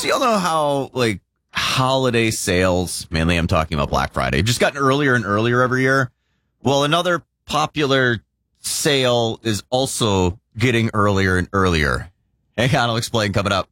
So y'all know how, like, holiday sales, mainly I'm talking about Black Friday, just gotten earlier and earlier every year. Well, another popular sale is also getting earlier and earlier. Hang on, I'll explain coming up.